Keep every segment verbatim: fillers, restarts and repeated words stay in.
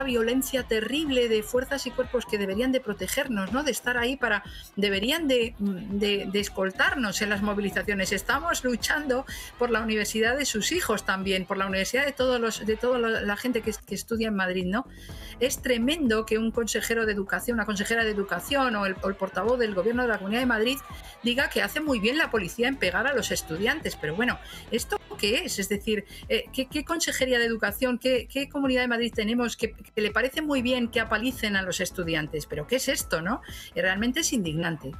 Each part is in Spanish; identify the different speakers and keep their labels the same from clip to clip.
Speaker 1: violencia terrible de fuerzas y cuerpos que deberían de protegernos, ¿no? De estar ahí para, deberían de, de, de escoltarnos en las movilizaciones. Estamos luchando por la universidad de sus hijos también, por la universidad de todos los, de toda la gente que, que estudia en Madrid, ¿no? Es tremendo que un consejero de educación, una consejera de educación o el, o el portavoz del gobierno de la Comunidad de Madrid diga que hace muy bien la policía en pegar a los estudiantes, pero bueno, ¿esto qué es? Es decir, eh, ¿qué, qué consejería de educación, qué, qué Comunidad de Madrid tenemos que, que le parece muy bien que apalicen a los estudiantes? ¿Pero qué es esto, no? Y realmente es indignante.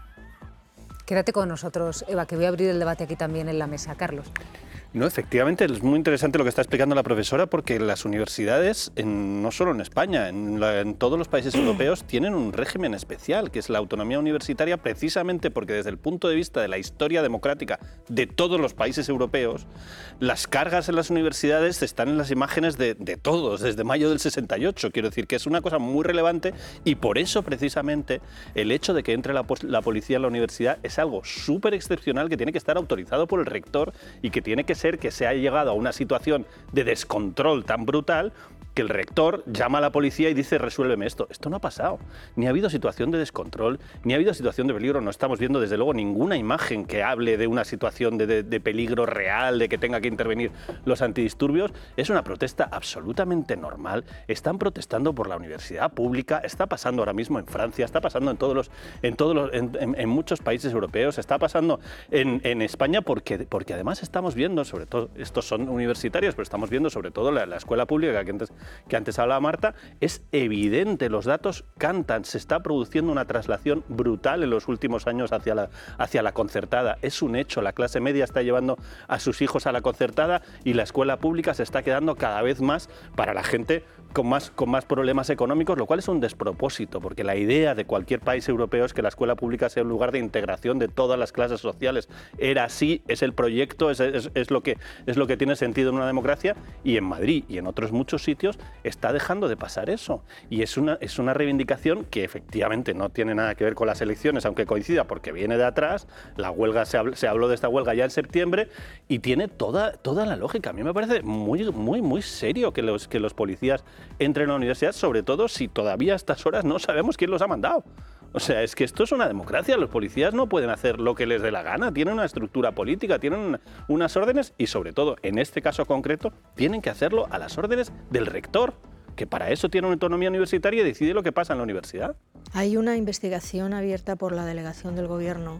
Speaker 2: Quédate con nosotros, Eva, que voy a abrir el debate aquí también en la mesa. Carlos.
Speaker 3: No, efectivamente, es muy interesante lo que está explicando la profesora, porque las universidades, en, no solo en España, en, la, en todos los países europeos, tienen un régimen especial, que es la autonomía universitaria, precisamente porque desde el punto de vista de la historia democrática de todos los países europeos, las cargas en las universidades están en las imágenes de, de todos, desde mayo del sesenta y ocho. Quiero decir que es una cosa muy relevante, y por eso, precisamente, el hecho de que entre la, la policía en la universidad es algo súper excepcional, que tiene que estar autorizado por el rector y que tiene que ser que se ha llegado a una situación de descontrol tan brutal que el rector llama a la policía y dice resuélveme esto. Esto no ha pasado. Ni ha habido situación de descontrol, ni ha habido situación de peligro. No estamos viendo desde luego ninguna imagen que hable de una situación de, de, de peligro real, de que tenga que intervenir los antidisturbios. Es una protesta absolutamente normal. Están protestando por la universidad pública. Está pasando ahora mismo en Francia, está pasando en todos los, en todos los, en, en, en muchos países europeos, está pasando en, en España porque, porque además estamos viendo, sobre todo, estos son universitarios, pero estamos viendo sobre todo la, la escuela pública que antes que antes hablaba Marta, es evidente, los datos cantan, se está produciendo una traslación brutal en los últimos años hacia la, hacia la concertada. Es un hecho, la clase media está llevando a sus hijos a la concertada y la escuela pública se está quedando cada vez más para la gente con más, con más problemas económicos, lo cual es un despropósito, porque la idea de cualquier país europeo es que la escuela pública sea un lugar de integración de todas las clases sociales. Era así, es el proyecto, es, es, es, lo que, es lo que tiene sentido en una democracia, y en Madrid y en otros muchos sitios está dejando de pasar eso. Y es una, es una reivindicación que efectivamente no tiene nada que ver con las elecciones, aunque coincida, porque viene de atrás. La huelga, se habló, se habló de esta huelga ya en septiembre y tiene toda, toda la lógica. A mí me parece muy, muy, muy serio que los, que los policías entren a la universidad, sobre todo si todavía a estas horas no sabemos quién los ha mandado. O sea, es que esto es una democracia, los policías no pueden hacer lo que les dé la gana, tienen una estructura política, tienen una, unas órdenes y sobre todo, en este caso concreto, tienen que hacerlo a las órdenes del rector, que para eso tiene una autonomía universitaria y decide lo que pasa en la universidad.
Speaker 4: Hay una investigación abierta por la delegación del gobierno.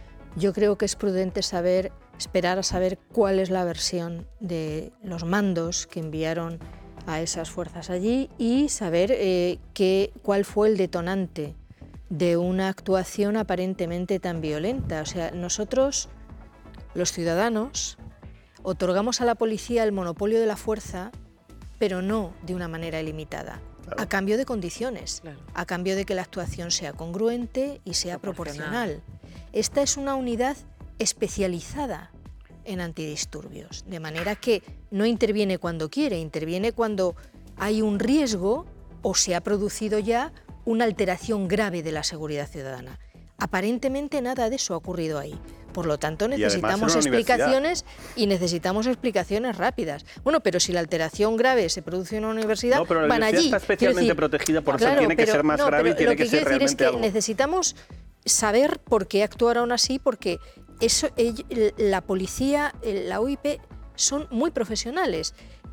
Speaker 4: Yo creo que es prudente saber, esperar a saber cuál es la versión de los mandos que enviaron a esas fuerzas allí y saber eh, qué, cuál fue el detonante de una actuación aparentemente tan violenta. O sea, nosotros, los ciudadanos, otorgamos a la policía el monopolio de la fuerza, pero no de una manera ilimitada, claro, a cambio de condiciones, claro, a cambio de que la actuación sea congruente y sea proporcional. proporcional. Esta es una unidad especializada en antidisturbios, de manera que no interviene cuando quiere, interviene cuando hay un riesgo o se ha producido ya una alteración grave de la seguridad ciudadana. Aparentemente nada de eso ha ocurrido ahí. Por lo tanto, necesitamos explicaciones y necesitamos explicaciones rápidas. Bueno, pero si la alteración grave se produce en una universidad,
Speaker 3: no, pero la
Speaker 4: van
Speaker 3: universidad
Speaker 4: allí.
Speaker 3: está especialmente
Speaker 4: decir,
Speaker 3: protegida, por
Speaker 4: claro,
Speaker 3: eso tiene
Speaker 4: pero,
Speaker 3: que ser más
Speaker 4: no,
Speaker 3: grave y tiene
Speaker 4: lo que,
Speaker 3: que ser
Speaker 4: quiero decir
Speaker 3: realmente
Speaker 4: es que
Speaker 3: algo.
Speaker 4: Necesitamos saber por qué actuaron así, porque eso, la policía, la O I P, son muy profesionales.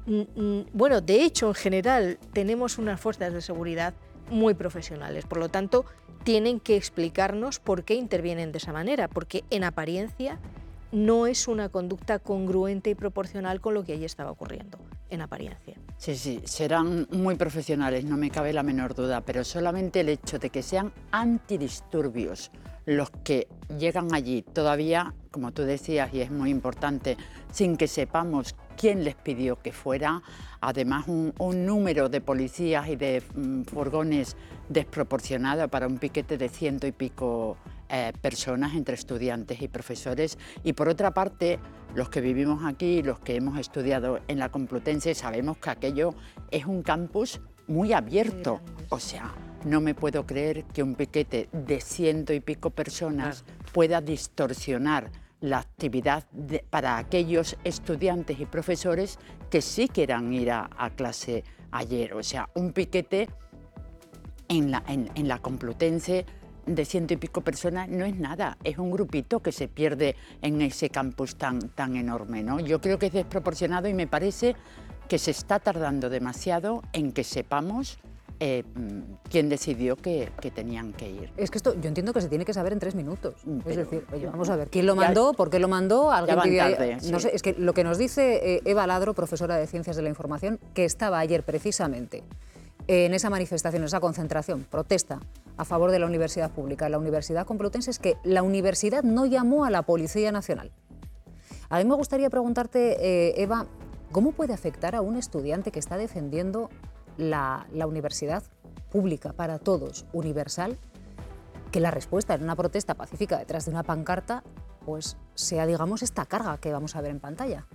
Speaker 4: Bueno, de hecho, en general, tenemos unas fuerzas de seguridad muy profesionales. Por lo tanto, tienen que explicarnos por qué intervienen de esa manera, porque en apariencia no es una conducta congruente y proporcional con lo que allí estaba ocurriendo, en apariencia.
Speaker 5: Sí, sí, serán muy profesionales, no me cabe la menor duda, pero solamente el hecho de que sean antidisturbios los que llegan allí todavía, como tú decías, y es muy importante, sin que sepamos quién les pidió que fuera, además un, un número de policías y de um, furgones desproporcionado para un piquete de ciento y pico eh, personas entre estudiantes y profesores. Y por otra parte, los que vivimos aquí, los que hemos estudiado en la Complutense, sabemos que aquello es un campus muy abierto. O sea, no me puedo creer que un piquete de ciento y pico personas pueda distorsionar la actividad de, para aquellos estudiantes y profesores que sí quieran ir a, a clase ayer. O sea, un piquete en la, en, en la Complutense de ciento y pico personas no es nada, es un grupito que se pierde en ese campus tan, tan enorme, ¿no? Yo creo que es desproporcionado y me parece que se está tardando demasiado en que sepamos eh, quién decidió que, que tenían que ir.
Speaker 2: Es que esto yo entiendo que se tiene que saber en tres minutos.
Speaker 5: Pero,
Speaker 2: es decir, oye, vamos a ver, ¿quién lo mandó? ¿Por qué lo mandó? ¿Alguien
Speaker 5: van
Speaker 2: pidió ahí?
Speaker 5: tarde,
Speaker 2: No
Speaker 5: sí.
Speaker 2: sé, es que lo que nos dice eh, Eva Ladro, profesora de Ciencias de la Información, que estaba ayer precisamente en esa manifestación, en esa concentración, protesta a favor de la universidad pública, la Universidad Complutense, es que la universidad no llamó a la Policía Nacional. A mí me gustaría preguntarte, eh, Eva, ¿cómo puede afectar a un estudiante que está defendiendo la, la universidad pública para todos, universal, que la respuesta en una protesta pacífica detrás de una pancarta pues sea, digamos, esta carga que vamos a ver en pantalla?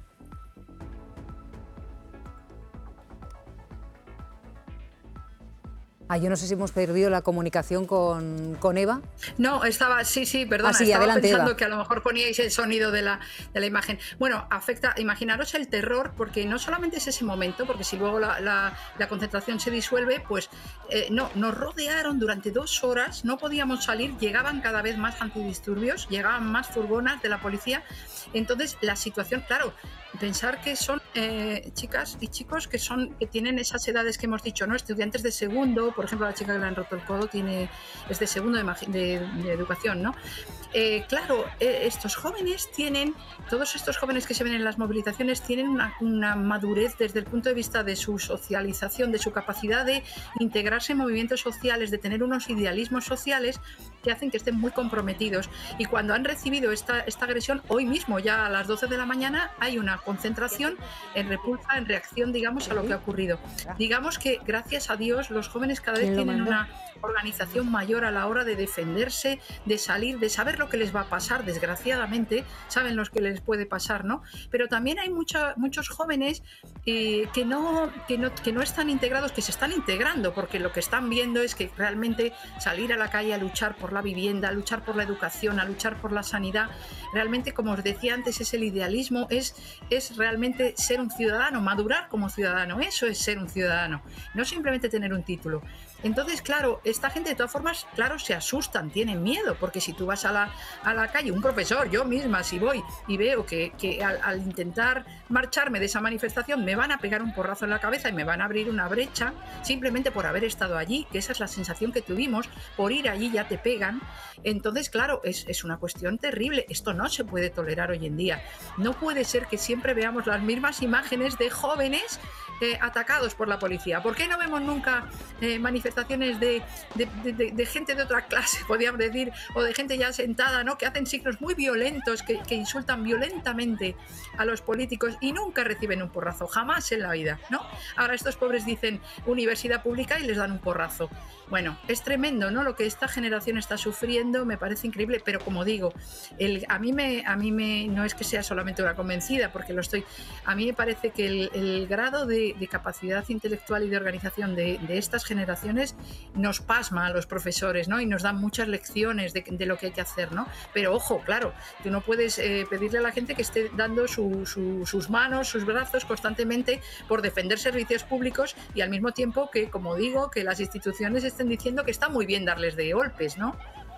Speaker 2: Ah, yo no sé si hemos perdido la comunicación con, con Eva.
Speaker 1: No, estaba, sí, sí, perdona,
Speaker 2: ah, sí,
Speaker 1: estaba
Speaker 2: adelante,
Speaker 1: pensando
Speaker 2: Eva.
Speaker 1: que a lo mejor poníais el sonido de la, de la imagen. Bueno, afecta, imaginaros el terror, porque no solamente es ese momento, porque si luego la, la, la concentración se disuelve, pues eh, no, nos rodearon durante dos horas, no podíamos salir, llegaban cada vez más antidisturbios, llegaban más furgonas de la policía. Entonces, la situación, claro, pensar que son eh, chicas y chicos que son que tienen esas edades que hemos dicho, ¿no? Estudiantes de segundo, por ejemplo, la chica que le han roto el codo tiene, es de segundo de, de, de educación, ¿no? Eh, claro, eh, estos jóvenes tienen, todos estos jóvenes que se ven en las movilizaciones tienen una, una madurez desde el punto de vista de su socialización, de su capacidad de integrarse en movimientos sociales, de tener unos idealismos sociales que hacen que estén muy comprometidos. Y cuando han recibido esta, esta agresión, hoy mismo, ya a las doce de la mañana, hay una concentración en repulsa, en reacción, digamos, a lo que ha ocurrido. Digamos que, gracias a Dios, los jóvenes cada vez tienen una organización mayor a la hora de defenderse, de salir, de saber lo que les va a pasar, desgraciadamente, saben lo que les puede pasar, ¿no? Pero también hay mucha, muchos jóvenes eh, que, no, que, no, que no están integrados, que se están integrando, porque lo que están viendo es que realmente salir a la calle a luchar por la vivienda, a luchar por la educación, a luchar por la sanidad, realmente, como os decía antes, es el idealismo, es, es realmente ser un ciudadano, madurar como ciudadano, eso es ser un ciudadano, no simplemente tener un título. Entonces, claro, esta gente de todas formas, claro, se asustan, tienen miedo, porque si tú vas a la, a la calle, un profesor, yo misma, si voy y veo que, que al, al intentar marcharme de esa manifestación me van a pegar un porrazo en la cabeza y me van a abrir una brecha simplemente por haber estado allí, que esa es la sensación que tuvimos, por ir allí ya te pegan. Entonces, claro, es, es una cuestión terrible, esto no se puede tolerar hoy en día. No puede ser que siempre veamos las mismas imágenes de jóvenes eh, atacados por la policía. ¿Por qué no vemos nunca eh, manifestaciones de, de, de, de gente de otra clase, podríamos decir, o de gente ya sentada, ¿no?, que hacen signos muy violentos, que, que insultan violentamente a los políticos y nunca reciben un porrazo, jamás en la vida, ¿no? Ahora estos pobres dicen universidad pública y les dan un porrazo. Bueno, es tremendo, ¿no?, lo que esta generación está sufriendo, me parece increíble, pero como digo, el, a mí me, a mí me, no es que sea solamente una convencida, porque lo estoy, a mí me parece que el, el grado de, de capacidad intelectual y de organización de, de estas generaciones nos pasma a los profesores, ¿no?, y nos dan muchas lecciones de, de lo que hay que hacer, ¿no? Pero ojo, claro, tú no puedes eh, pedirle a la gente que esté dando su, su, sus manos, sus brazos constantemente por defender servicios públicos y al mismo tiempo que, como digo, que las instituciones estén diciendo que está muy bien darles de golpes, ¿no?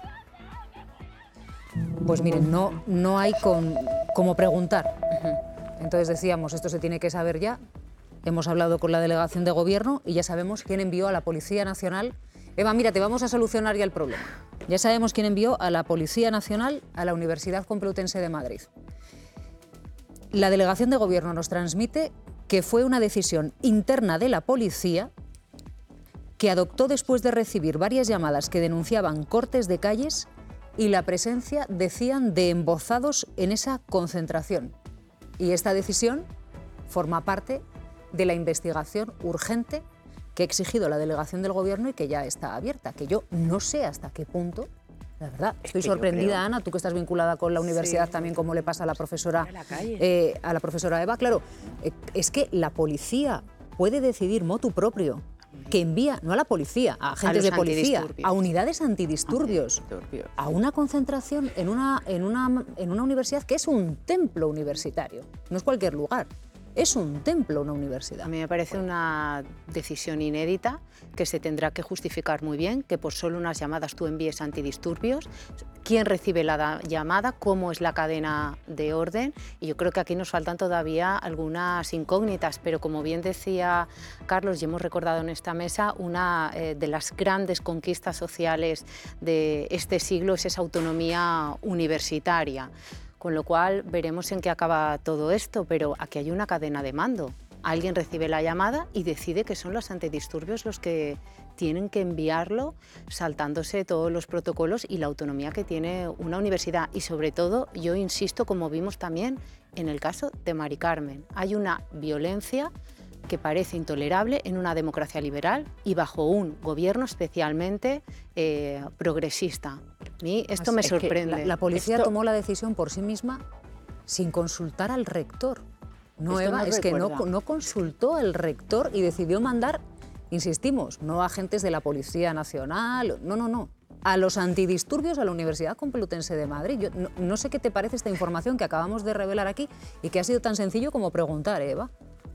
Speaker 2: Pues miren, no, no hay con, como preguntar. Entonces decíamos, esto se tiene que saber ya. Hemos hablado con la delegación de gobierno y ya sabemos quién envió a la Policía Nacional. Eva, mira, te vamos a solucionar ya el problema. Ya sabemos quién envió a la Policía Nacional a la Universidad Complutense de Madrid. La delegación de gobierno nos transmite que fue una decisión interna de la policía que adoptó después de recibir varias llamadas que denunciaban cortes de calles y la presencia, decían, de embozados en esa concentración. Y esta decisión forma parte de la investigación urgente que ha exigido la delegación del gobierno y que ya está abierta, que yo no sé hasta qué punto, la verdad, estoy sorprendida, Ana, tú que estás vinculada con la universidad, sí, también, como le pasa a la profesora, eh, a la profesora Eva. Claro, eh, es que la policía puede decidir motu propio que envía, no a la policía, a agentes de policía, a unidades antidisturbios, antidisturbios, a una concentración en una, en, una, en una universidad que es un templo universitario, no es cualquier lugar. Es un templo, una universidad.
Speaker 4: A mí me parece una decisión inédita que se tendrá que justificar muy bien, que por solo unas llamadas tú envíes antidisturbios, quién recibe la llamada, cómo es la cadena de orden, y yo creo que aquí nos faltan todavía algunas incógnitas, pero como bien decía Carlos, y hemos recordado en esta mesa, una eh, de las grandes conquistas sociales de este siglo es esa autonomía universitaria. Con lo cual veremos en qué acaba todo esto, pero aquí hay una cadena de mando. Alguien recibe la llamada y decide que son los antidisturbios los que tienen que enviarlo, saltándose todos los protocolos y la autonomía que tiene una universidad. Y sobre todo, yo insisto, como vimos también en el caso de Mari Carmen, hay una violencia que parece intolerable en una democracia liberal y bajo un gobierno especialmente eh, progresista. A mí esto me sorprende.
Speaker 2: La, la policía
Speaker 4: esto...
Speaker 2: tomó la decisión por sí misma sin consultar al rector. No, Eva, es que no, no consultó al rector y decidió mandar, insistimos, no agentes de la Policía Nacional, no, no, no, a los antidisturbios a la Universidad Complutense de Madrid. Yo no, no sé qué te parece esta información que acabamos de revelar aquí y que ha sido tan sencillo como preguntar, Eva.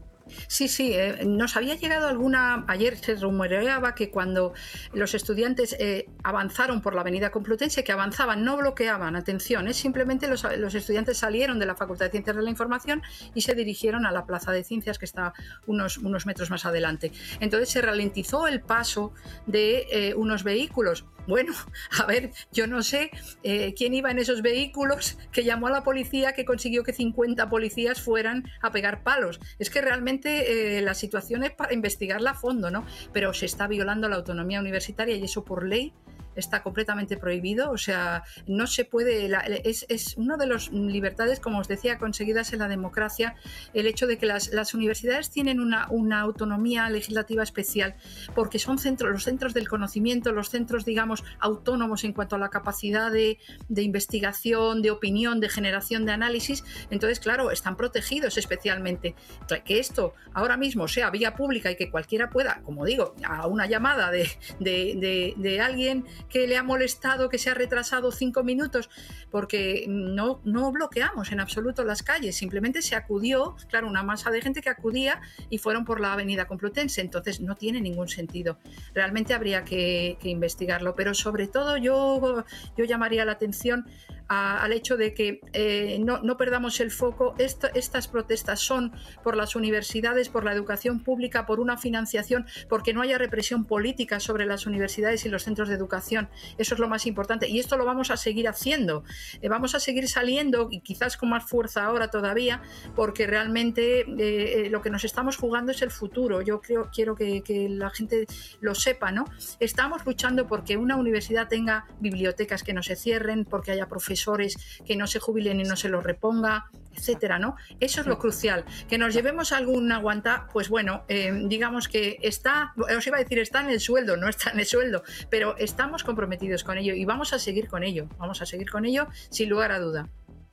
Speaker 1: Sí, sí, eh, nos había llegado alguna, ayer se rumoreaba que cuando los estudiantes eh, avanzaron por la avenida Complutense, que avanzaban, no bloqueaban, atención, eh, simplemente los, los estudiantes salieron de la Facultad de Ciencias de la Información y se dirigieron a la Plaza de Ciencias, que está unos, unos metros más adelante. Entonces se ralentizó el paso de eh, unos vehículos. Bueno, a ver, yo no sé eh, quién iba en esos vehículos que llamó a la policía, que consiguió que cincuenta policías fueran a pegar palos. Es que realmente eh, la situación es para investigarla a fondo, ¿no? Pero se está violando la autonomía universitaria y eso por ley está completamente prohibido, o sea, no se puede, la, es, es una de las libertades, como os decía, conseguidas en la democracia, el hecho de que las, las universidades tienen una, una autonomía legislativa especial, porque son centros, los centros del conocimiento, los centros, digamos, autónomos en cuanto a la capacidad de, de investigación, de opinión, de generación de análisis, entonces, claro, están protegidos especialmente. Que esto ahora mismo sea vía pública y que cualquiera pueda, como digo, a una llamada de, de, de, de alguien que le ha molestado, que se ha retrasado cinco minutos, porque no, no bloqueamos en absoluto las calles, simplemente se acudió, claro, una masa de gente que acudía y fueron por la avenida Complutense, entonces no tiene ningún sentido. Realmente habría que, que investigarlo, pero sobre todo yo, yo llamaría la atención a, al hecho de que eh, no, no perdamos el foco. Esto, estas protestas son por las universidades, por la educación pública, por una financiación, porque no haya represión política sobre las universidades y los centros de educación. Eso es lo más importante y esto lo vamos a seguir haciendo. Eh, vamos a seguir saliendo y quizás con más fuerza ahora todavía, porque realmente eh, lo que nos estamos jugando es el futuro. Yo creo, quiero que, que la gente lo sepa, ¿no? Estamos luchando porque una universidad tenga bibliotecas que no se cierren, porque haya profesores que no se jubilen y no se los reponga, etcétera, ¿no? Eso es lo crucial. Que nos llevemos algún aguanta, pues bueno, eh, digamos que está, os iba a decir está en el sueldo, no está en el sueldo, pero estamos comprometidos con ello y vamos a seguir con ello, vamos a seguir con ello sin lugar a duda.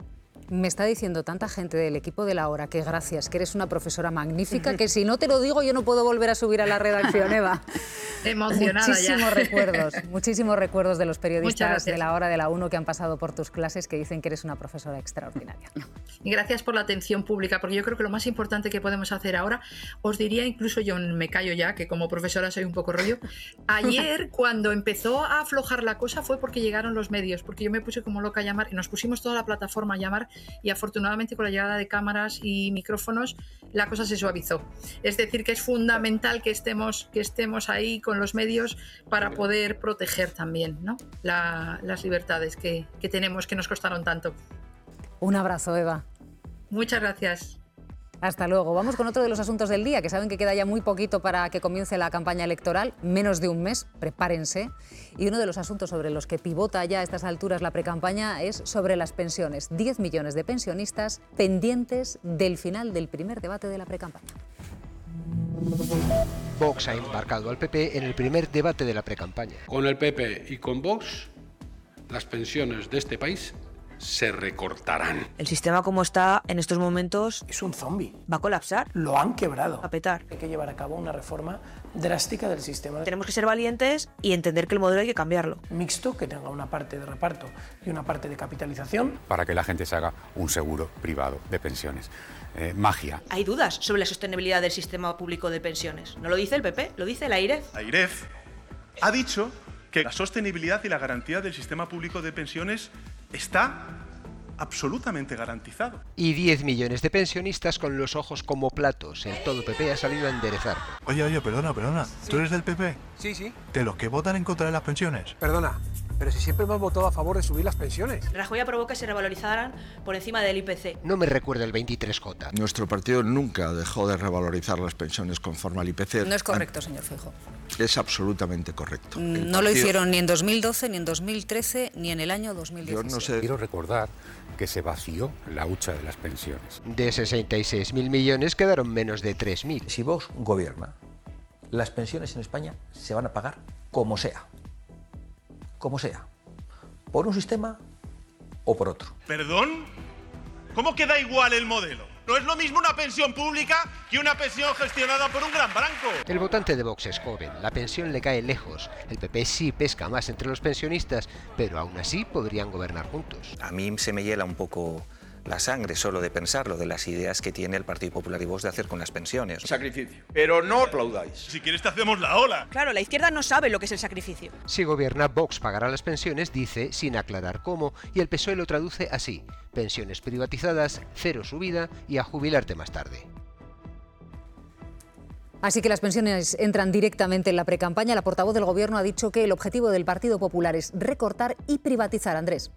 Speaker 2: Me está diciendo tanta gente del equipo de La Hora que gracias, que eres una profesora magnífica, que si no te lo digo yo no puedo volver a subir a la redacción, Eva.
Speaker 1: Emocionada
Speaker 2: muchísimos
Speaker 1: ya.
Speaker 2: recuerdos, muchísimos recuerdos de los periodistas de La Hora de la uno que han pasado por tus clases, que dicen que eres una profesora extraordinaria.
Speaker 1: Y gracias por la atención pública, porque yo creo que lo más importante que podemos hacer ahora, os diría, incluso yo me callo ya, que como profesora soy un poco rollo, ayer cuando empezó a aflojar la cosa fue porque llegaron los medios, porque yo me puse como loca a llamar y nos pusimos toda la plataforma a llamar y afortunadamente con la llegada de cámaras y micrófonos la cosa se suavizó. Es decir, que es fundamental que estemos, que estemos ahí con los medios para poder proteger también, ¿no? la, las libertades que, que tenemos, que nos costaron tanto.
Speaker 2: Un abrazo, Eva.
Speaker 1: Muchas gracias.
Speaker 2: Hasta luego. Vamos con otro de los asuntos del día, que saben que queda ya muy poquito para que comience la campaña electoral, menos de un mes, prepárense. Y uno de los asuntos sobre los que pivota ya a estas alturas la precampaña es sobre las pensiones. diez millones de pensionistas pendientes del final del primer debate de la precampaña.
Speaker 6: Vox ha embarcado al P P en el primer debate de la precampaña.
Speaker 7: Con el P P y con Vox, las pensiones de este país se recortarán.
Speaker 8: El sistema como está en estos momentos
Speaker 9: es un zombi.
Speaker 8: Va a colapsar.
Speaker 9: Lo han quebrado.
Speaker 8: Va a petar.
Speaker 9: Hay que llevar a cabo una reforma
Speaker 8: drástica del sistema.
Speaker 9: Tenemos que ser valientes y entender que el modelo hay que cambiarlo.
Speaker 8: Mixto, que tenga una parte de reparto y una parte de capitalización.
Speaker 10: Para que la gente se haga un seguro privado de pensiones. Eh, magia.
Speaker 9: Hay dudas sobre la sostenibilidad del sistema público de pensiones. No lo dice el P P, lo dice la AIREF.
Speaker 11: La AIREF ha dicho que la sostenibilidad y la garantía del sistema público de pensiones está absolutamente garantizado.
Speaker 6: Y diez millones de pensionistas con los ojos como platos. El todo P P ha salido a enderezar.
Speaker 12: Oye, oye, perdona, perdona.
Speaker 13: Sí.
Speaker 12: ¿Tú eres del P P?
Speaker 13: Sí, sí.
Speaker 12: ¿De los que votan en contra de las pensiones?
Speaker 13: Perdona, pero si siempre hemos votado a favor de subir las pensiones.
Speaker 9: Rajoy aprobó que se revalorizaran por encima del I P C.
Speaker 6: No me recuerda el veintitrés J.
Speaker 14: Nuestro partido nunca dejó de revalorizar las pensiones conforme al I P C.
Speaker 2: No es correcto, señor Feijóo.
Speaker 14: Es absolutamente correcto.
Speaker 2: No
Speaker 14: partido...
Speaker 2: lo hicieron ni en dos mil doce, ni en dos mil trece, ni en el año dos mil diecisiete.
Speaker 14: Yo no sé.
Speaker 10: Quiero recordar que se vació la hucha de las pensiones.
Speaker 6: De sesenta y seis mil millones quedaron menos de tres mil.
Speaker 15: Si Vox gobierna, las pensiones en España se van a pagar como sea. Como sea. ¿Por un sistema o por otro?
Speaker 11: ¿Perdón? ¿Cómo que da igual el modelo? No es lo mismo una pensión pública que una pensión gestionada por un gran banco.
Speaker 6: El votante de Vox es joven, la pensión le cae lejos. El P P sí pesca más entre los pensionistas, pero aún así podrían gobernar juntos.
Speaker 16: A mí se me hiela un poco la sangre solo de pensarlo, de las ideas que tiene el Partido Popular y Vox de hacer con las pensiones.
Speaker 11: Sacrificio. Pero no aplaudáis. Si quieres te hacemos la ola.
Speaker 9: Claro, la izquierda no sabe lo que es el sacrificio.
Speaker 6: Si gobierna, Vox pagará las pensiones, dice, sin aclarar cómo, y el P S O E lo traduce así: pensiones privatizadas, cero subida y a jubilarte más tarde.
Speaker 2: Así que las pensiones entran directamente en la precampaña. La portavoz del Gobierno ha dicho que el objetivo del Partido Popular es recortar y privatizar. Andrés.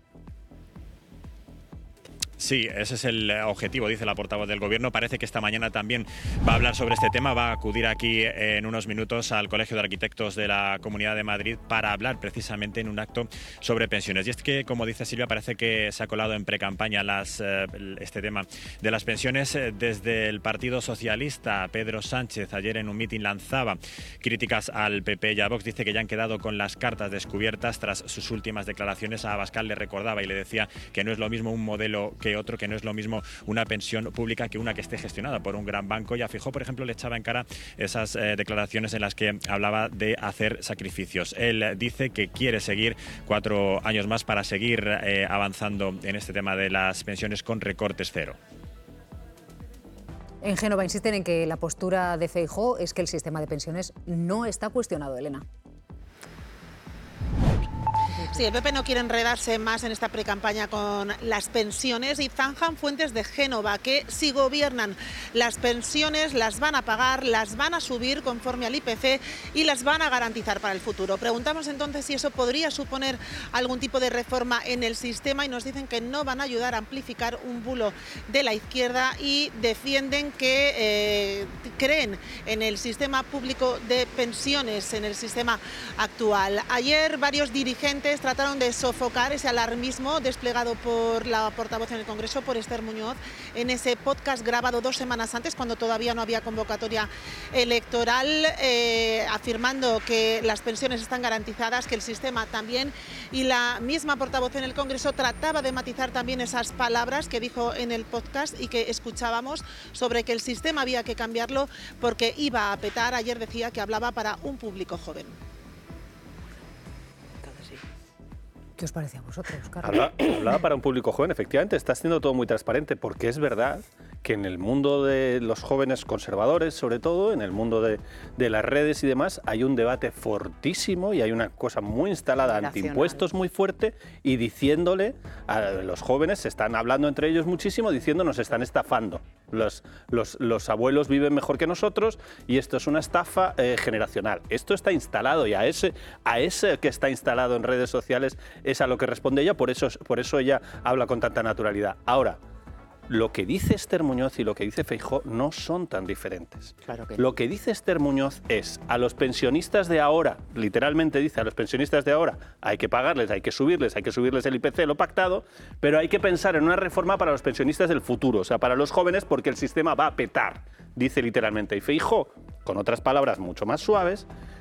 Speaker 17: Sí, ese es el objetivo, dice la portavoz del Gobierno. Parece que esta mañana también va a hablar sobre este tema, va a acudir aquí en unos minutos al Colegio de Arquitectos de la Comunidad de Madrid para hablar precisamente en un acto sobre pensiones. Y es que, como dice Silvia, parece que se ha colado en precampaña las, este tema de las pensiones. Desde el Partido Socialista, Pedro Sánchez ayer en un mitin lanzaba críticas al P P y a Vox. Dice que ya han quedado con las cartas descubiertas tras sus últimas declaraciones. A Abascal le recordaba y le decía que no es lo mismo un modelo que otro, que no es lo mismo una pensión pública que una que esté gestionada por un gran banco. Y a Feijóo, por ejemplo, le echaba en cara esas eh, declaraciones en las que hablaba de hacer sacrificios. Él dice que quiere seguir cuatro años más para seguir eh, avanzando en este tema de las pensiones con recortes cero.
Speaker 2: En Génova insisten en que la postura de Feijóo es que el sistema de pensiones no está cuestionado, Elena.
Speaker 18: Sí, el P P no quiere enredarse más en esta precampaña con las pensiones y zanjan fuentes de Génova que si gobiernan las pensiones las van a pagar, las van a subir conforme al I P C y las van a garantizar para el futuro. Preguntamos entonces si eso podría suponer algún tipo de reforma en el sistema y nos dicen que no van a ayudar a amplificar un bulo de la izquierda y defienden que eh, creen en el sistema público de pensiones, en el sistema actual. Ayer varios dirigentes trataron de sofocar ese alarmismo desplegado por la portavoz en el Congreso, por Esther Muñoz, en ese podcast grabado dos semanas antes, cuando todavía no había convocatoria electoral, eh, afirmando que las pensiones están garantizadas, que el sistema también, y la misma portavoz en el Congreso trataba de matizar también esas palabras que dijo en el podcast y que escuchábamos sobre que el sistema había que cambiarlo porque iba a petar. Ayer decía que hablaba para un público joven.
Speaker 2: ¿Qué os parece a vosotros, Carlos?
Speaker 3: Habla, hablaba para un público joven, efectivamente, está siendo todo muy transparente, porque es verdad que en el mundo de los jóvenes conservadores, sobre todo, en el mundo de, de las redes y demás, hay un debate fortísimo y hay una cosa muy instalada, antiimpuestos muy fuerte, y diciéndole a los jóvenes, se están hablando entre ellos muchísimo, diciendo nos están estafando. Los, los, los abuelos viven mejor que nosotros y esto es una estafa eh, generacional. Esto está instalado y a ese, a ese que está instalado en redes sociales es a lo que responde ella, por eso, por eso ella habla con tanta naturalidad. Ahora, lo que dice Esther Muñoz y lo que dice Feijóo no son tan diferentes.
Speaker 5: Claro que
Speaker 3: lo que dice Esther Muñoz es a los pensionistas de ahora, literalmente dice a los pensionistas de ahora, hay que pagarles, hay que subirles, hay que subirles el I P C, lo pactado, pero hay que pensar en una reforma para los pensionistas del futuro, o sea, para los jóvenes, porque el sistema va a petar, dice literalmente. Y Feijóo, con otras palabras mucho más suaves,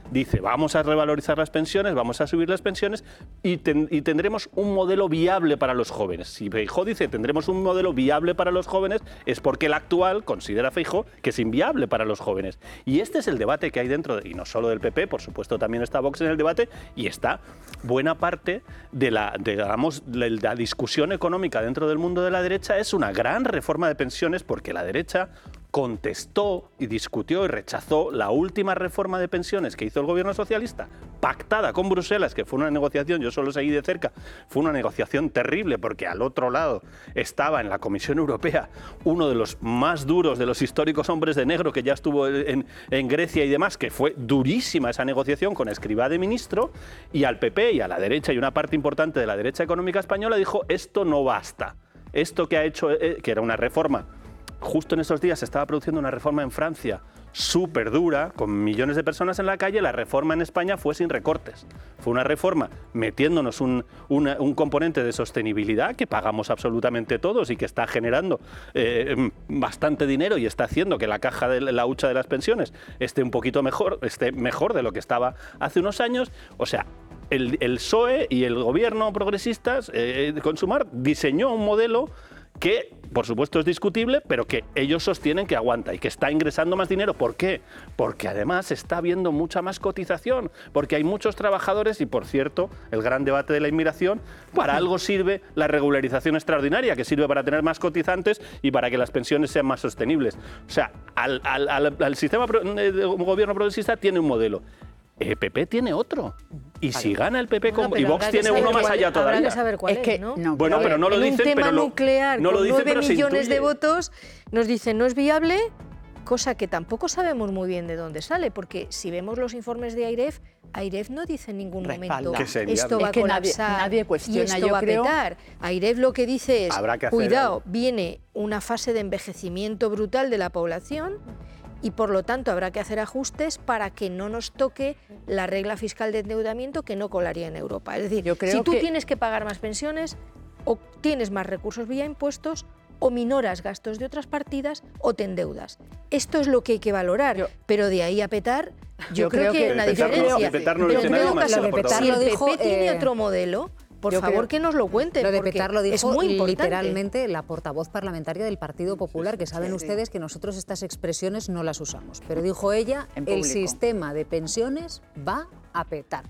Speaker 3: dice, vamos a revalorizar las pensiones, vamos a subir las pensiones y, ten, y tendremos un modelo viable para los jóvenes. Si Feijóo dice tendremos un modelo viable para los jóvenes, es porque el actual considera Feijóo que es inviable para los jóvenes. Y este es el debate que hay dentro, de, y no solo del P P, por supuesto también está Vox en el debate, y está buena parte de la, de, digamos, de la discusión económica dentro del mundo de la derecha. Es una gran reforma de pensiones porque la derecha contestó y discutió y rechazó la última reforma de pensiones que hizo el gobierno socialista, pactada con Bruselas, que fue una negociación, yo solo seguí de cerca, fue una negociación terrible porque al otro lado estaba en la Comisión Europea uno de los más duros de los históricos hombres de negro que ya estuvo en, en Grecia y demás, que fue durísima esa negociación con Escrivá de ministro, y al P P y a la derecha y una parte importante de la derecha económica española dijo esto no basta, esto que ha hecho, eh, que era una reforma. Justo en estos días se estaba produciendo una reforma en Francia súper dura, con millones de personas en la calle. La reforma en España fue sin recortes. Fue una reforma metiéndonos un, una, un componente de sostenibilidad que pagamos absolutamente todos y que está generando eh, bastante dinero y está haciendo que la caja de la hucha de las pensiones esté un poquito mejor, esté mejor de lo que estaba hace unos años. O sea, el, el P S O E y el gobierno progresistas eh, con Sumar diseñó un modelo que, por supuesto, es discutible, pero que ellos sostienen que aguanta y que está ingresando más dinero. ¿Por qué? Porque además está habiendo mucha más cotización, porque hay muchos trabajadores y, por cierto, el gran debate de la inmigración, para algo sirve la regularización extraordinaria, que sirve para tener más cotizantes y para que las pensiones sean más sostenibles. O sea, al, al, al, al sistema de gobierno progresista tiene un modelo. El P P tiene otro. Y si gana el P P
Speaker 4: bueno,
Speaker 3: con, y Vox tiene uno más allá todavía.
Speaker 4: Habrá que saber cuál es,
Speaker 3: es que,
Speaker 4: ¿no?
Speaker 3: no, bueno, pero no lo
Speaker 4: en
Speaker 3: dicen,
Speaker 4: un tema
Speaker 3: pero lo,
Speaker 4: nuclear
Speaker 3: no lo
Speaker 4: con
Speaker 3: dicen,
Speaker 4: nueve
Speaker 3: pero
Speaker 4: millones
Speaker 3: se
Speaker 4: de votos, nos dicen no es viable, cosa que tampoco sabemos muy bien de dónde sale, porque si vemos los informes de AIREF, AIREF no dice en ningún
Speaker 5: Respalda.
Speaker 4: momento
Speaker 5: Que
Speaker 4: esto va
Speaker 5: es que
Speaker 4: a colapsar
Speaker 5: nadie, nadie cuestiona,
Speaker 4: y esto
Speaker 5: yo
Speaker 4: va a
Speaker 5: creo,
Speaker 4: petar. AIREF lo que dice es,
Speaker 3: que
Speaker 4: cuidado,
Speaker 3: algo.
Speaker 4: viene una fase de envejecimiento brutal de la población y por lo tanto habrá que hacer ajustes para que no nos toque la regla fiscal de endeudamiento que no colaría en Europa. Es decir,
Speaker 5: Yo creo
Speaker 4: si tú
Speaker 5: que...
Speaker 4: tienes que pagar más pensiones, o tienes más recursos vía impuestos, o minoras gastos de otras partidas, o te endeudas. Esto es lo que hay que valorar, yo, pero de ahí a petar, yo, yo creo, creo que hay una diferencia.
Speaker 3: De petar no
Speaker 4: pero
Speaker 3: dice
Speaker 4: en todo
Speaker 3: nadie
Speaker 4: caso,
Speaker 3: más,
Speaker 4: si el P P
Speaker 2: dijo,
Speaker 4: tiene
Speaker 2: eh,
Speaker 4: otro modelo, por
Speaker 2: Yo
Speaker 4: favor,
Speaker 2: creo,
Speaker 4: que nos lo cuente.
Speaker 2: Lo de petar lo dijo
Speaker 4: es muy importante.
Speaker 2: literalmente la portavoz parlamentaria del Partido Popular, que saben sí, sí. ustedes que nosotros estas expresiones no las usamos. Pero dijo ella, el sistema de pensiones va a petar.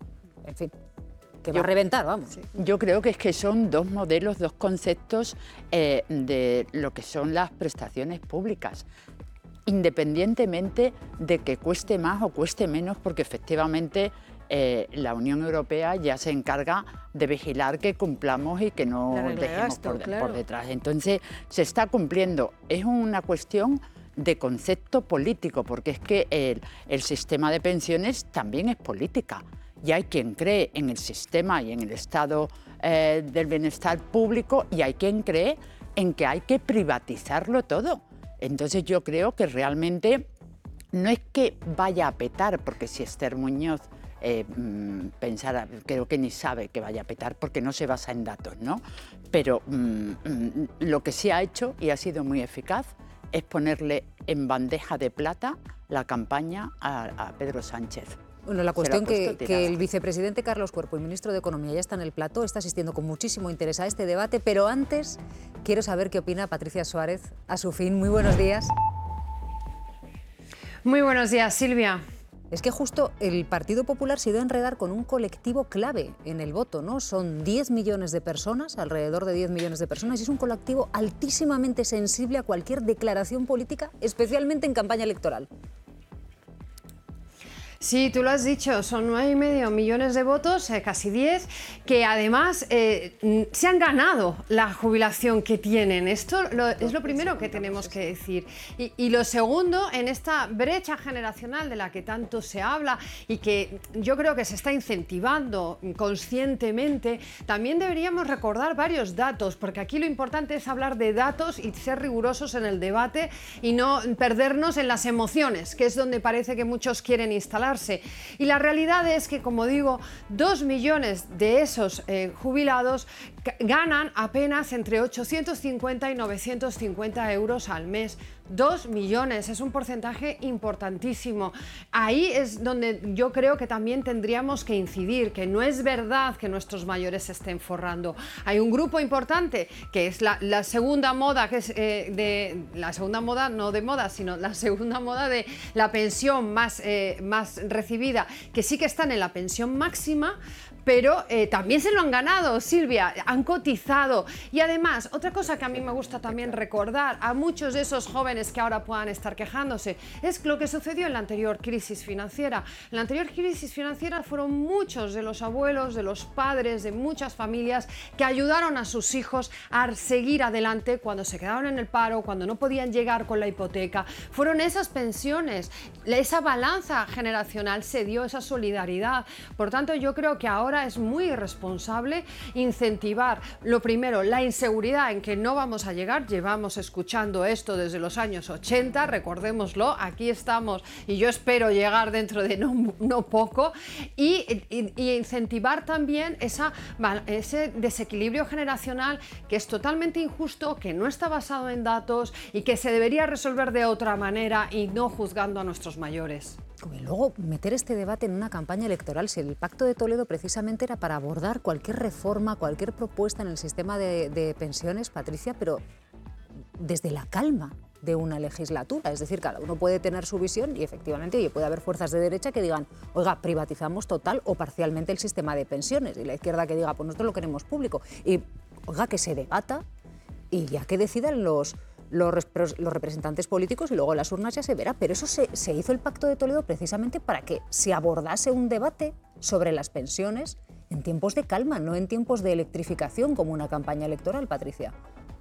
Speaker 2: En fin, que va yo, a reventar, vamos.
Speaker 5: Yo creo que es que son dos modelos, dos conceptos eh, de lo que son las prestaciones públicas, independientemente de que cueste más o cueste menos, porque efectivamente Eh, la Unión Europea ya se encarga de vigilar que cumplamos y que no dejemos gasto, por, de, claro. por detrás. Entonces, se está cumpliendo. Es una cuestión de concepto político, porque es que el, el sistema de pensiones también es política. Y hay quien cree en el sistema y en el estado eh, del bienestar público y hay quien cree en que hay que privatizarlo todo. Entonces, yo creo que realmente no es que vaya a petar, porque si Esther Muñoz Eh, pensar, creo que ni sabe que vaya a petar porque no se basa en datos, ¿no? Pero mm, lo que sí ha hecho y ha sido muy eficaz es ponerle en bandeja de plata la campaña a, a Pedro Sánchez.
Speaker 2: Bueno, la cuestión que, que el vicepresidente Carlos Cuerpo, el ministro de Economía, ya está en el plató, está asistiendo con muchísimo interés a este debate, pero antes quiero saber qué opina Patricia Suárez a su fin. Muy buenos días.
Speaker 19: Muy buenos días, Silvia.
Speaker 2: Es que justo el Partido Popular se dio a enredar con un colectivo clave en el voto, ¿no? Son diez millones de personas, alrededor de diez millones de personas, y es un colectivo altísimamente sensible a cualquier declaración política, especialmente en campaña electoral.
Speaker 19: Sí, tú lo has dicho, son nueve y medio millones de votos, eh, casi diez, que además eh, se han ganado la jubilación que tienen. Esto lo, es lo primero que tenemos que decir. Y, y lo segundo, en esta brecha generacional de la que tanto se habla y que yo creo que se está incentivando conscientemente, también deberíamos recordar varios datos, porque aquí lo importante es hablar de datos y ser rigurosos en el debate y no perdernos en las emociones, que es donde parece que muchos quieren instalar. Y la realidad es que, como digo, dos millones de esos eh, jubilados ganan apenas entre ochocientos cincuenta y novecientos cincuenta euros al mes. Dos millones, es un porcentaje importantísimo. Ahí es donde yo creo que también tendríamos que incidir, que no es verdad que nuestros mayores se estén forrando. Hay un grupo importante que es la, la segunda moda, que es eh, de la segunda moda, no de moda, sino la segunda moda de la pensión más, eh, más recibida, que sí que están en la pensión máxima, pero eh, también se lo han ganado, Silvia, han cotizado. Y además, otra cosa que a mí me gusta también recordar a muchos de esos jóvenes que ahora puedan estar quejándose, es lo que sucedió en la anterior crisis financiera. En la anterior crisis financiera fueron muchos de los abuelos, de los padres, de muchas familias que ayudaron a sus hijos a seguir adelante cuando se quedaron en el paro, cuando no podían llegar con la hipoteca. Fueron esas pensiones, esa balanza generacional se dio, esa solidaridad. Por tanto, yo creo que ahora es muy irresponsable incentivar, lo primero, la inseguridad en que no vamos a llegar. Llevamos escuchando esto desde los años ochenta, recordémoslo, aquí estamos y yo espero llegar dentro de no, no poco, y, y, y incentivar también esa, ese desequilibrio generacional que es totalmente injusto, que no está basado en datos y que se debería resolver de otra manera y no juzgando a nuestros mayores.
Speaker 2: Y luego meter este debate en una campaña electoral, si el Pacto de Toledo precisamente era para abordar cualquier reforma, cualquier propuesta en el sistema de, de pensiones, Patricia, pero desde la calma de una legislatura. Es decir, cada uno puede tener su visión y efectivamente oye, puede haber fuerzas de derecha que digan, oiga, privatizamos total o parcialmente el sistema de pensiones, y la izquierda que diga, pues nosotros lo queremos público. Y oiga, que se debata y ya que decidan los... Los, los representantes políticos y luego las urnas ya se verá, pero eso se, se hizo el Pacto de Toledo precisamente para que se abordase un debate sobre las pensiones en tiempos de calma, no en tiempos de electrificación como una campaña electoral, Patricia.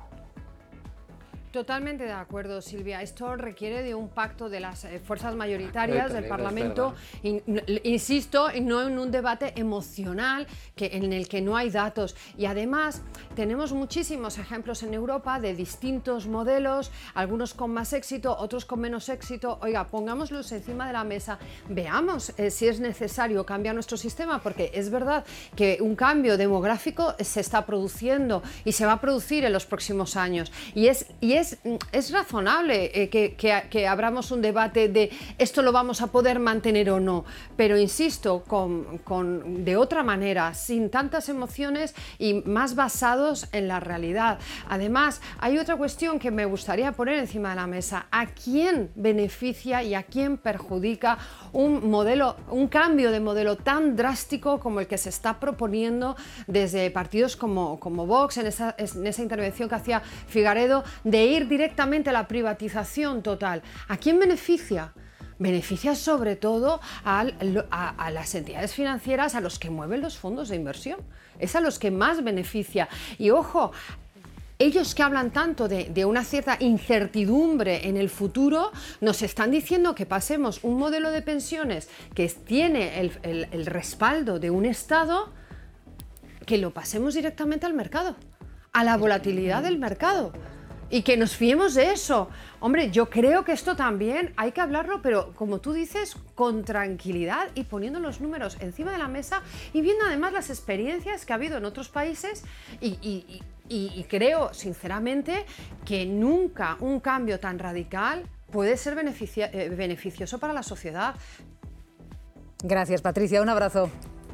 Speaker 19: Totalmente de acuerdo, Silvia. Esto requiere de un pacto de las eh, fuerzas mayoritarias del Parlamento, in, insisto, y no en un debate emocional que, en el que no hay datos. Y además tenemos muchísimos ejemplos en Europa de distintos modelos, algunos con más éxito, otros con menos éxito. Oiga, pongámoslos encima de la mesa, veamos eh, si es necesario cambiar nuestro sistema, porque es verdad que un cambio demográfico se está produciendo y se va a producir en los próximos años. Y es, y es Es, es razonable eh, que, que, que abramos un debate de esto lo vamos a poder mantener o no, pero insisto, con, con, de otra manera, sin tantas emociones y más basados en la realidad. Además, hay otra cuestión que me gustaría poner encima de la mesa. ¿A quién beneficia y a quién perjudica un modelo, un cambio de modelo tan drástico como el que se está proponiendo desde partidos como, como Vox, en esa, en esa intervención que hacía Figaredo, de ir directamente a la privatización total? ¿A quién beneficia? Beneficia sobre todo a, a, a las entidades financieras, a los que mueven los fondos de inversión. Es a los que más beneficia. Y ojo, ellos que hablan tanto de, de una cierta incertidumbre en el futuro, nos están diciendo que pasemos un modelo de pensiones que tiene el, el, el respaldo de un Estado, que lo pasemos directamente al mercado, a la volatilidad del mercado. Y que nos fiemos de eso. Hombre, yo creo que esto también hay que hablarlo, pero como tú dices, con tranquilidad y poniendo los números encima de la mesa y viendo además las experiencias que ha habido en otros países y, y, y, y creo sinceramente que nunca un cambio tan radical puede ser beneficia, eh, beneficioso para la sociedad.
Speaker 2: Gracias, Patricia. Un abrazo.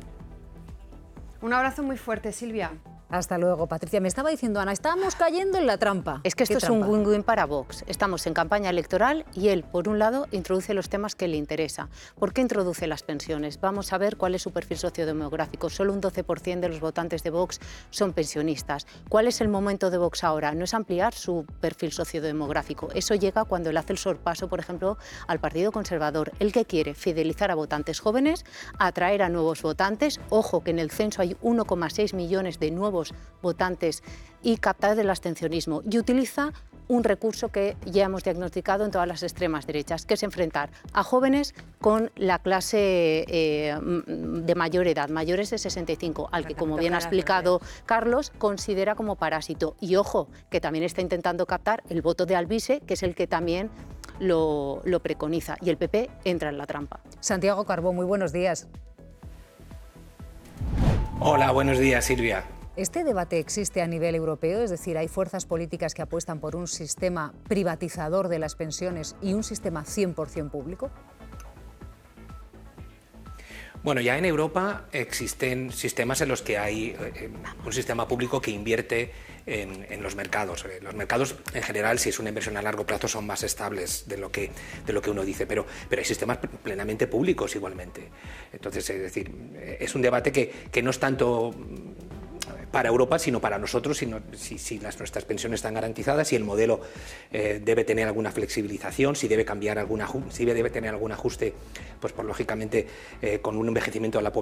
Speaker 19: Un abrazo muy fuerte, Silvia.
Speaker 2: Hasta luego, Patricia. Me estaba diciendo Ana, estábamos cayendo en la trampa.
Speaker 20: Es que esto es
Speaker 2: trampa?
Speaker 20: un win-win para Vox. Estamos en campaña electoral y él, por un lado, introduce los temas que le interesa. ¿Por qué introduce las pensiones? Vamos a ver cuál es su perfil sociodemográfico. Solo un doce por ciento de los votantes de Vox son pensionistas. ¿Cuál es el momento de Vox ahora? No es ampliar su perfil sociodemográfico. Eso llega cuando él hace el sorpaso, por ejemplo, al Partido Conservador. ¿El que quiere? Fidelizar a votantes jóvenes, atraer a nuevos votantes. Ojo, que en el censo hay uno coma seis millones de nuevos votantes y captar del abstencionismo, y utiliza un recurso que ya hemos diagnosticado en todas las extremas derechas, que es enfrentar a jóvenes con la clase eh, de mayor edad, mayores de sesenta y cinco, al que, como bien ha explicado Carlos, considera como parásito. Y ojo, que también está intentando captar el voto de Alvise, que es el que también lo, lo preconiza, y el P P entra en la trampa.
Speaker 2: Santiago Carbó, muy buenos días.
Speaker 21: Hola, buenos días, Silvia.
Speaker 2: ¿Este debate existe a nivel europeo? Es decir, ¿hay fuerzas políticas que apuestan por un sistema privatizador de las pensiones y un sistema cien por cien público?
Speaker 21: Bueno, ya en Europa existen sistemas en los que hay eh, un sistema público que invierte en, en los mercados. Los mercados, en general, si es una inversión a largo plazo, son más estables de lo que, de lo que uno dice, pero, pero hay sistemas plenamente públicos igualmente. Entonces, es decir, es un debate que, que no es tanto para Europa, sino para nosotros, sino, si, si las, nuestras pensiones están garantizadas, si el modelo eh, debe tener alguna flexibilización, si debe cambiar alguna, si debe tener algún ajuste, pues, pues lógicamente eh, con un envejecimiento de la población